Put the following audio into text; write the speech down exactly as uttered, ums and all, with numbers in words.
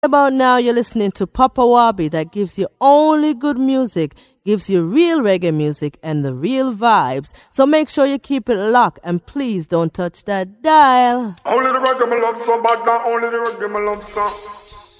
About now, you're listening to Papa Wabi that gives you only good music, gives you real reggae music and the real vibes. So make sure you keep it locked and please don't touch that dial. Only the reggae me love so bad, not only the reggae me love so.